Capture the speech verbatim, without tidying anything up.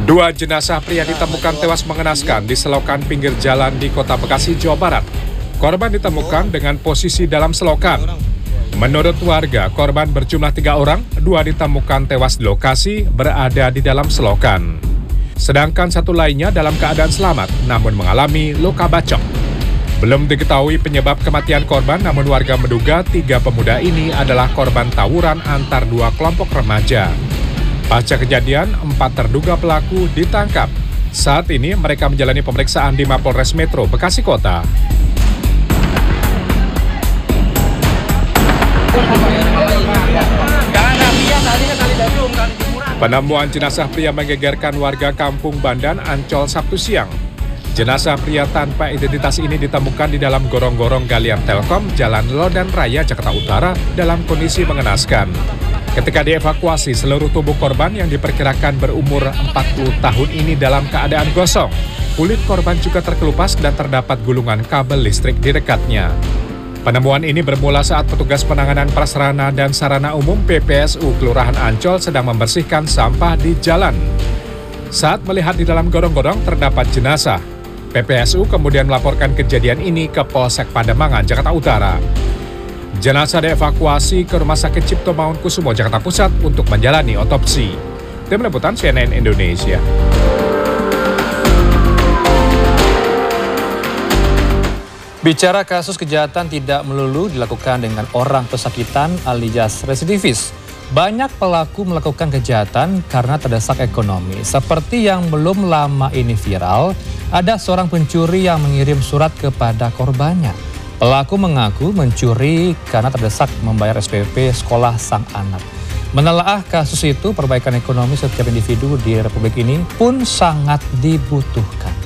Dua jenazah pria ditemukan tewas mengenaskan di selokan pinggir jalan di Kota Bekasi, Jawa Barat. Korban ditemukan dengan posisi dalam selokan. Menurut warga, korban berjumlah tiga orang, dua ditemukan tewas di lokasi berada di dalam selokan. Sedangkan satu lainnya dalam keadaan selamat, namun mengalami luka bacok. Belum diketahui penyebab kematian korban, namun warga menduga tiga pemuda ini adalah korban tawuran antar dua kelompok remaja. Pasca kejadian, empat terduga pelaku ditangkap. Saat ini mereka menjalani pemeriksaan di Mapolres Metro Bekasi Kota. Penemuan jenazah pria menggegerkan warga Kampung Bandan, Ancol, Sabtu siang. Jenazah pria tanpa identitas ini ditemukan di dalam gorong-gorong galian Telkom, Jalan Lodan Raya, Jakarta Utara, dalam kondisi mengenaskan. Ketika dievakuasi, seluruh tubuh korban yang diperkirakan berumur empat puluh tahun ini dalam keadaan gosong. Kulit korban juga terkelupas dan terdapat gulungan kabel listrik di dekatnya. Penemuan ini bermula saat petugas penanganan prasarana dan sarana umum P P S U Kelurahan Ancol sedang membersihkan sampah di jalan. Saat melihat di dalam gorong-gorong terdapat jenazah, P P S U kemudian melaporkan kejadian ini ke Polsek Pademangan, Jakarta Utara. Jenazah dievakuasi ke Rumah Sakit Cipto Mangunkusumo, Jakarta Pusat untuk menjalani otopsi. Tim Liputan C N N Indonesia. Bicara kasus kejahatan tidak melulu dilakukan dengan orang pesakitan alias residivis. Banyak pelaku melakukan kejahatan karena terdesak ekonomi. Seperti yang belum lama ini viral, ada seorang pencuri yang mengirim surat kepada korbannya. Pelaku mengaku mencuri karena terdesak membayar S P P sekolah sang anak. Menelaah kasus itu, perbaikan ekonomi setiap individu di Republik ini pun sangat dibutuhkan.